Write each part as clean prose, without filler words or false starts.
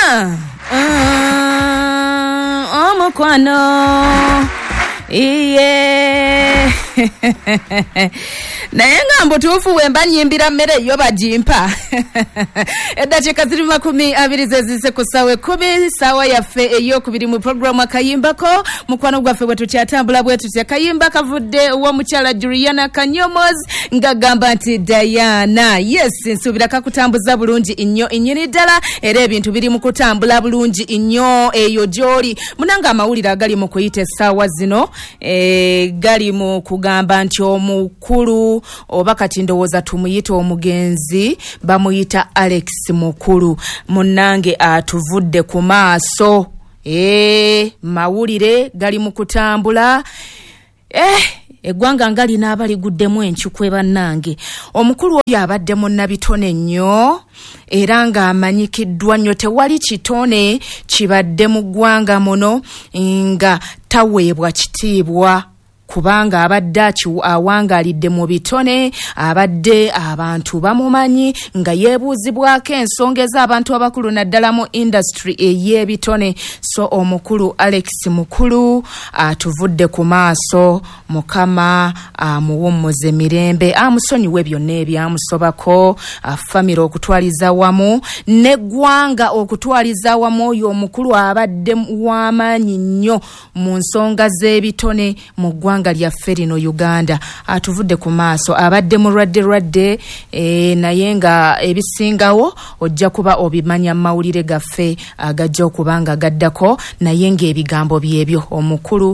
Omukwano iye naye nga mbutuufu wemba nyimbira mmere yo bagimpa eddakiika ziri 20 zezise ku ssaawa 10 ssaawa yaffe ey'okubiri mu programu akayimbako mukwano gwaffe bwe tukyatambula bwe tutya kayimba kavudde ow'omukyala Juliana Kanyomozi ng'agamba nti Diana yes nsuubira kakutambuza bulungi nnyo nnyini ddala era ebintu biri mu kutambula bulungi nnyo eyo gy'oli munanga amawulire agali mu kuyita essaawa zino gali mu kugamba nti omukulu oba kati ndowooza tumuyita omugenzi bamuyita Alex Mukulu munnange atuvudde ku maaso mawulire gali mu kutambula eggwanga ngali n'abaliguddemu enkyukwe bannange omukulu oyo abadde munnabitone nnyo era ng'amanyikiddwa nnyo tewali kitone kibadde mu ggwanga muno nga taweebwa kitiibwa kubanga abadde awangalidde mu bitone abadde abantu bamumanyi nga yeebuuzibwako ensonga ez'abantu abakulu naddala mu industry ey'ebitone so omukulu Alex Mukulu atuvudde ku maaso mukama amuwummuze mirembe amusonyiwe byonna ebyamusobako famire okutwaliza wamu n'eggwanga okutwaliza wamu oyo omukulu abadde w'amaanyi nnyo mu nsonga z'ebitone mu ggwanga lyaffe lino Uganda atuvudde ku maaso abadde mulwadde naye nga ebisingawo ojja kuba obimanya mawulire gaffe agajja okubanga gaddako naye ng'ebigambo byebyo omukulu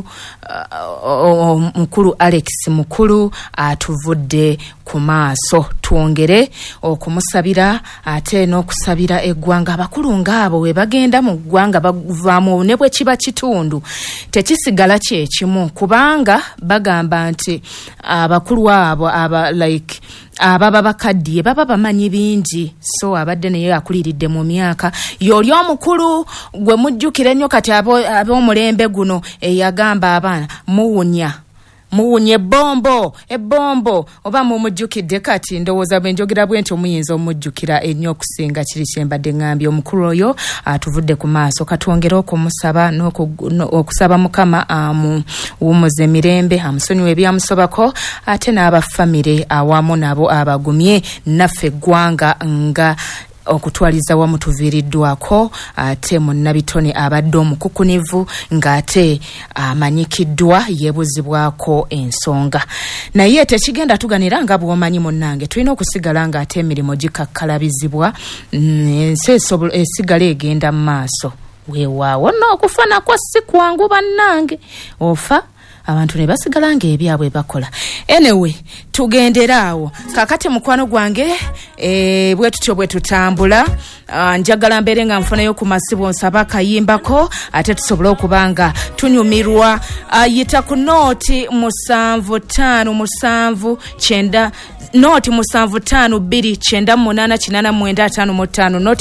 Alex Mukulu atuvudde ku maaso twongere okumusabira ate n'okusabira eggwanga abakulu ng'abo we bagenda mu ggwanga bavaamu ne bwe kiba kitundu tekisigala kyekimu kubanga bagamba nti abakulu abo ababa bakaddiye baba bamanyi bingi so abadde naye akuliridde mu myaka y'oli omukulu gwe mujjukire nnyo kati ab'omulembe guno eyagamba abaana muwunye ebbombo oba mumujjukidde kati ndowooza bwe njogera bwe nti omuyinza omujjukira ennyo okusinga kiri kyembadde ngambye omukulu oyo atuvudde ku maaso katwongere okumusaba okusaba mukama amuwummuze emirembe amusonyiwe ebyamusobako ate n'abafamire awamu nabo abagumye naffe eggwanga nga okutwaliza wamu tuviiriddwako ate munnabitone abadde omukukunivu ng'ate amanyikiddwa yeebuzibwako ensonga naye tekigenda tuganira nga bw'omanyi munnange tulina okusigala ng'ate emirimu gikakkalabizibwa ensi esigala egenda mu maaso weewaawo n'okufa nakwo si kwangu bannange ofa abantu ne basigala ng'ebyabwe bakola anyway tugenderaawo kakati mukwano gwange bwe tutyo bwe tutambula njagala mbeere nga nfunayo ku masibo nsaba akayimbako ate tusobole okubanga tunyumirwa yita ku nooti 7579 noti 75298885 noti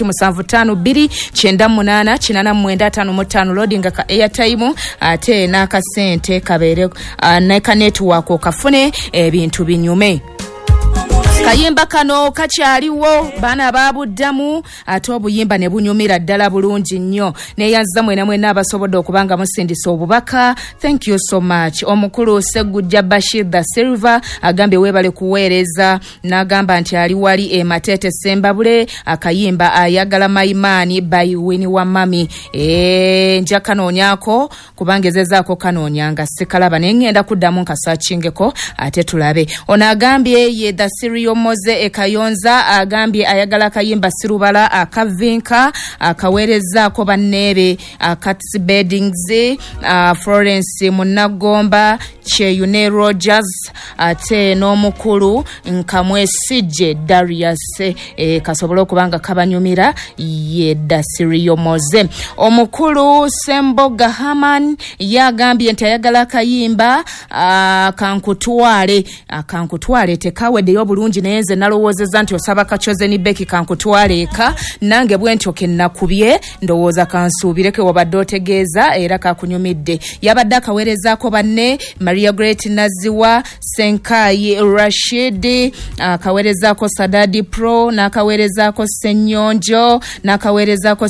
75298885 loading ka airtime ate n'akasente kabeere n'eka network okafune ebintu binyume kayimba kano kakyaliwo baana babuddamu ate obuyimba ne bunyumira ddala bulungi nnyo neyanza mwena abasobodde okubanga musindisa obubaka thank you so much omukulu Segujja Bashir da Silva agambye weebale kuweereza n'agamba nti ali wali Matete Sembabule akayimba ayagala maimani by Winnie wa mami nja kanoonyako kubanga ezezaako kanoonyanga sikalaba naye ngenda kuddamu nkasachingeko ate tulabe ono agambye ye da Sirio Moze ekayonza agambye ayagala kayimba Sirubala akavinka akaweerezaako banneebe Katsi Beddings Florence Munagomba Cheyune Rogers ate n'omukulu Nkamwesije Darius kasobola okubanga kabanyumira yedda Sirio Moze omukulu Semboga Haman yagambye nti ayagala kayimba kankutwale tekaweddeyo bulungi nayenze nalowoozezza nti osaba kachoze ni Becky kankutwale eka nange bwentyo kennakubye ndowooza kansuubireke wabadde otegeeza era kakunyumidde. Yabadde akaweerezaako banne Maria Great Naziwa, Senkai Rashid, akaweerezaako Sadadi Pro, n'akaweerezaako Senyonjo, n'akaweerezaako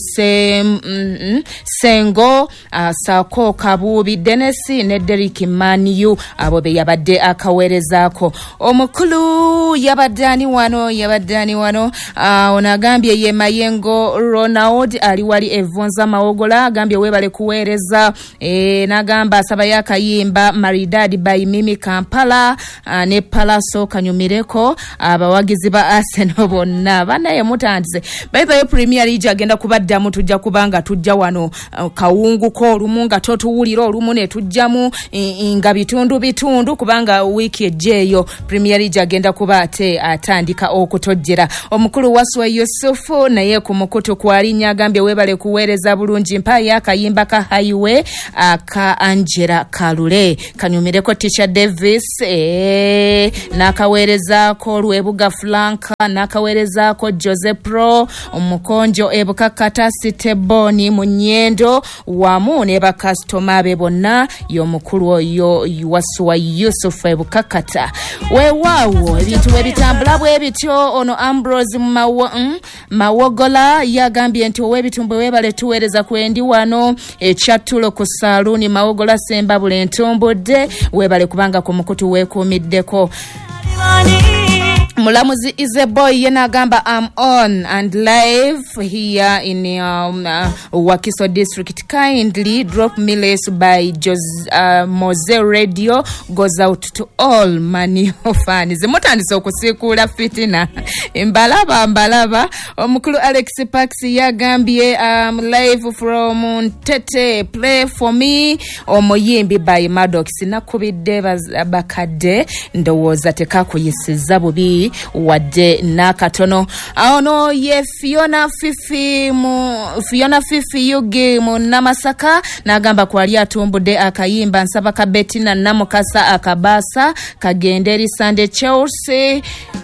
Sengo, Sako Kabubi Dennis ne Derek Maniu, abo be yabadde akaweerezaako. Omukulu yabadde wano onagambye ye Mayengo Ronald ali wali Evonza Mawogola agambye webale kuweereza nagamba asaba yakayimba Maridadi by Mimi Kampala ne Palaso kanyumireko abawagizi ba Arsenal bonna banaye mutandize baiba yo Premier League agenda kubaddamu tujja kubanga tujja wano kawungu ko lumunga totuwulira olumu ne tujjamu nga bitundu kubanga wiki ejeyo Premier League agenda kuba atandika okutojjera. Omukulu Waswa Yusufu naye ku mukutu kwalinya agambye webale kuweereza bulungi mpaya akayimba ka Highway aka Angela Kalule kanyumireko Tisha Davis nakaweerezako Lwebuga Flanka nakaweerezako Jose Pro omukonjo ebuka Katasi Boni Munyendo wamu ne bakastoma be bonna y'omukulu oyo Waswa Yusufu ebukakata wewawo ebintu ebitambula bwe bityo ono Ambrose Mawogola yagambye nti owebitumbe webale tuweereza kwendi wano ekyatulo ku saluni Mawogola Semba bule ntombodde webale kubanga ku mukutu weekuumiddeko. Mulamuzi is a boy yenagamba I'm on and live here in Wakiso district. Kindly drop me less by Mose Radio goes out to all Mani fans. Mutandise okusikula fitina mbalaba omukulu Alex Paxi yagambye live from Tete play for me omuyimbi by Maddox nakubidde bakadde ndowooza tekakuyisiza bubi wadde nakatono. Aono ye Fiona Fifi yugi mu Namasaka nagamba kwali atumbudde akayimba nsaba ka Bettina Namukasa akabasa kagenderi Sunday Chelsea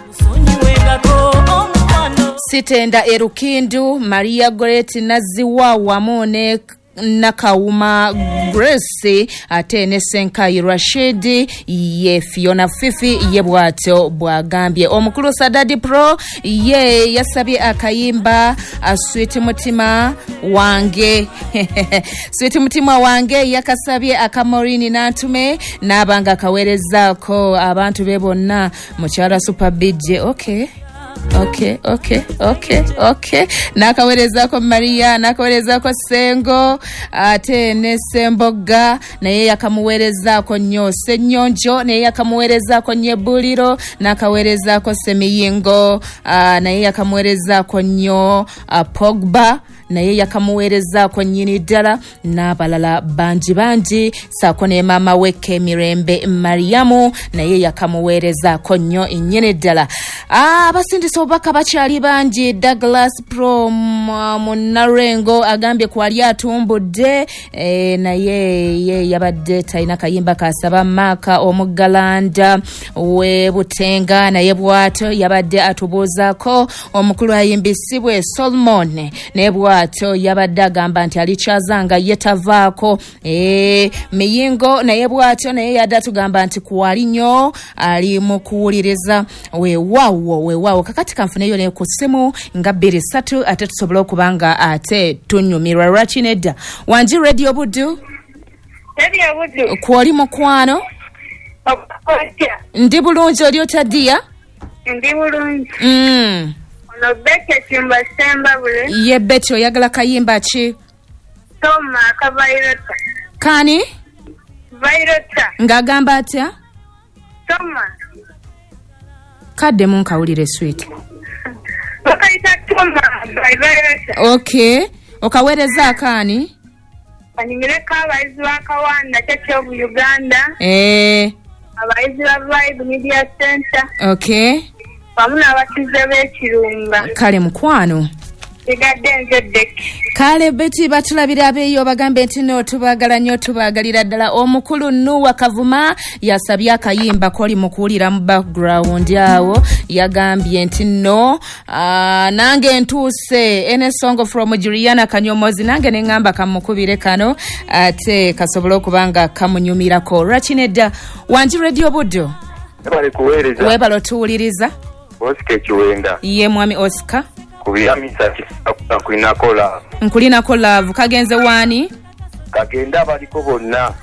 Sitenda Erukindu Maria Great Naziwa wamone Nakawuma Grace ate ne Senkai Rashid ye Fiona Fifi ye bwato bwagambye. Omukulu Sadadi Pro ye yasabye akayimba Sweet Mutima wange Sweet Mutima wange yakasabye akamorini nantume nabanga kaweerezako abantu be bonna mukyala Super BJ. Okay. Nakaweerezako Maria, nakaweerezako Sengo, ate ne Semboga, naye yakamuweerezako nnyo Senyonjo, naye yakamuweerezako Nyebuliro, nakaweerezako Semiyingo, naye yakamuweerezako nnyo Pogba, naye yakamuweerezako nnyini ddala n'abalala bangi saako ne maama we Mirembe Mariamu naye yakamuweerezako nnyo nnyini ddala. Abasindise obubaka bakyali bangi. Douglas Pro Munarengo agambye kwali atumbudde naye yabadde talina kayimba kasaba Maka Omugalanda we Butenga naye bwato yabadde atubuuzako omukulu ayimbisibwe Solomon naye bwato yabadde agamba nti alikyazanga yetavaako Miyingo naye bwato naye yadde atugamba nti kwali nnyo ali mu kuwuliriza weewaawo kakati kanfuneyo ne ku ssimu nga 23 ate tusobola okubanga ate tunyumirwa lwaki nedda. Wanji Radio Buddu kwoli mukwano ndi bulungi oli otaddiya ndi bulungi ono Betty Kimba Semba bule ye Betty oyagala kayimba ki Toma Kabairota kani Vairota ngagamba atya Toma kadde munkawulire sweet okaita Toma Vairota okay okaweereza akani Animireka abayizi ba Kawanda Church of Uganda abayizi ba Vibe Media Center okay wamu n'abatuuze b'Ekirumba kale mukwano sigadde nzedde. Kale beti batulabira abeeyo bagambe nti no tubagala nnyo tubagalira ddala. Omukulu Nuwa Kavuma yasabye akayimba koli mu kuwulira mu background awo yagambye nti no nange ntuuse ene song from Juliana Kanyomozi nange ne ngamba kamukubire kano ate kasobola okubanga kamunyumirako. Rakinedda Wanji Radio Buddo bali kuweereza webalo tuwuliriza Oscar Kiwenda ye mwami Oscar kubiyamisa nkulina ko love kagenze wani kagenda baliko bonna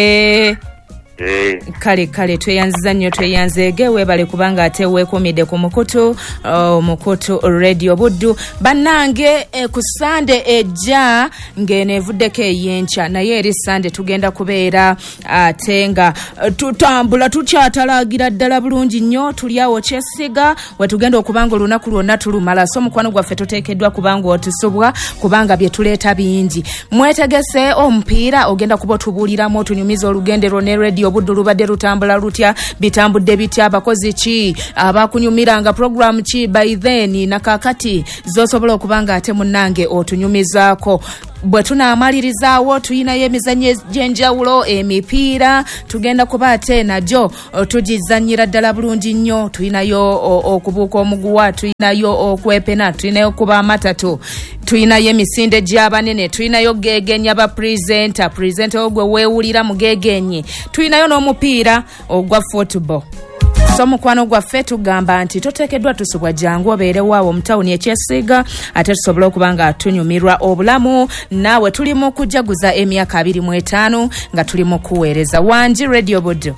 kale tweyanziza nnyo tweyanzeege webale kubanga ate weekumidde ku mukutu Radio Buddu bannange ku Sande ejja ng'eneevuddeko ey'enkya naye eri Sande tugenda kubeera ate nga tutambula tukyatalagira ddala bulungi nnyo tuli awo kyesiga we tugenda okubanga olunaku lwonna tulumala so mukwano gwaffe tuteekeddwa kubanga otusubwa kubanga bye tuleeta bingi mwetegese omupiira ogenda kuba otubuuliramu otunyumiza olugendero ne Radio Buddu lubadde lutambula lutya bitambudde bitya abakozi ki abakunyumiranga program ki by then nakakati zosobola okubanga ate munnange otunyumizaako bwe tunaamalirizawo tuyinayo emizannyo egy'enjawulo emipiira tugenda kuba ate najo tugizannyira ddala bulungi nnyo tuyinayo okubuuka omuguwa tuyinayo okwepena tuyinayo kuba amatatu tuyinayo emisinde gy'abanene tuyinayo gegenya ba presenter ogwe weewulira mu gegenyi tuyinayo n'omupiira ogwa football so mukwano gwaffe tugamba nti toteekeddwa tusubwa jangu obeere waawo mu tawuni ekyesiga ate tusobola okubanga tunyumirwa obulamu naawe tuli mu kujaguza emyaka 25 nga tuli mu kuweereza. Wanji Radio Buddu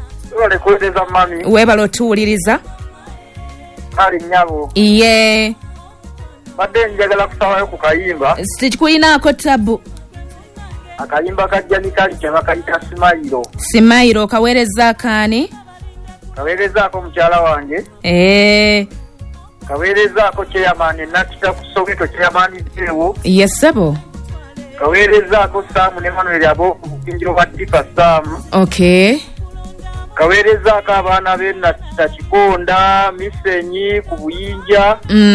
webala otuwuliriza ali nyabo iye badde njagala kusawayo ku kayimba sikuyinaako tabu akayimba kajjani kali kyebakayita Simairo kaweereza kaani kaweerezaako mukyala wange kaweerezaako chairman Natita ku Soweto chairman Zeewo yesebo kaweerezaako Sam ne Manuel ab'okubinjiro bwa Dipa Sam kaweerezaako abaana b'e Natita Kikonda Misenyi ku Buyinja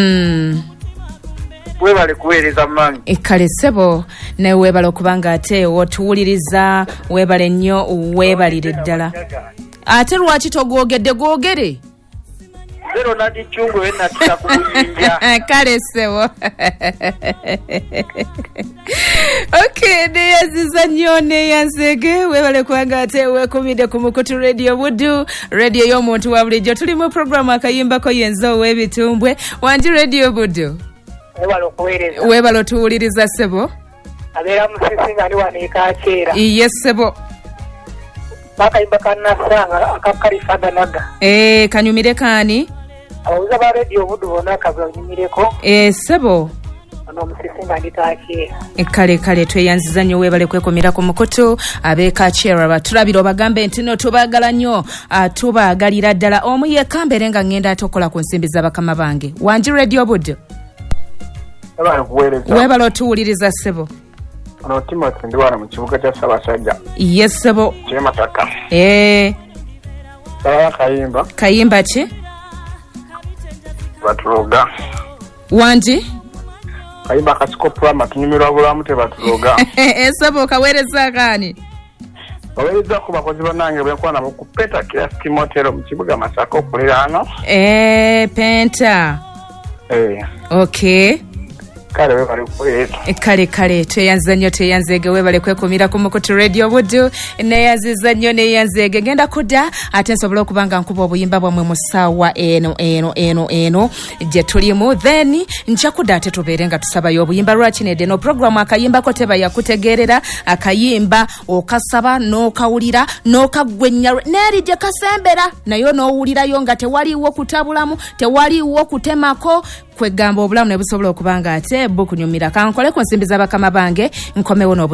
webale kuweereza mmanyi kale sebo naye webale okubanga ate otuwuliriza webale nnyo webalire ddala ate lwaki togwogedde gwogere zero nadi chungu ena tita kubuyinja kale sebo okay neyaziza nnyo neyanzege webale kubanga ate weekumidde ku mukutu Radio Buddu radio y'omuntu wa bulijjo tuli mu programu akayimbako yenza ow'ebitumbwe. Wanji Radio Buddu webale otuwuliriza sebo abeera musisi nga ali wano ekakyera iye sebo bakayimba kanasanga akakalifada naga kanyumire kaani abawuza ba Radio Buddu bonna kabanyumireko sebo ano musisi nga ali kakyera kale tweyanziza nnyo webale kwekomera ku mukutu ab'ekakyera batulabira obagambe nti no tubagala nnyo tubagalira ddala omu yekambere nga ngenda atokola ku nsimbi z'abakama bange. Wanji Radio Buddu webale otuwuliriza sebo ono Timothy ndiwana mu kibuga kya Ssaabasajja yesebo Kyemataka kayimba ki batuloga Wanji kayimba kasiko prama tunyumirwa bulamu tebatuloga sebo kaweereza kaani kaweereza ku bakozi bannange bwenkwana mu kupeta kya Timotero mu kibuga Masaka okulira ano penta okay kale tweyanziza nnyo tweyanzeege webale kwekumira ku mukutu Radio Buddu neyaziza nnyo neyanzeege genda kudda ate nsobola okubanga nkuba obuyimba bwamwe mu ssaawa eno gye tulimu then nja kudda ate tubeere nga tusabayo obuyimba lwakinedde no programu akayimbako teba yakutegeerera akayimba okasaba n'okawulira n'okagwenya neeri gye kasembera nayo n'owulirayo nga tewaliiwo kutabulamu tewaliiwo kutemako kwegamba obulamu ne busobola okubanga ate bukunyumira kankole ku nsimbi z'abakama bange nkomewo